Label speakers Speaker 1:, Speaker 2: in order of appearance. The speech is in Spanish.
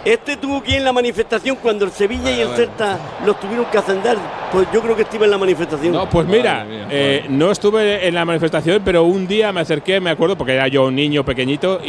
Speaker 1: Este tuvo que ir en la manifestación cuando el Sevilla y el Celta los tuvieron que hacendar. Pues yo creo que estuve en la manifestación.
Speaker 2: No, pues mira, no estuve en la manifestación, pero un día me acerqué, me acuerdo, porque era yo un niño pequeñito.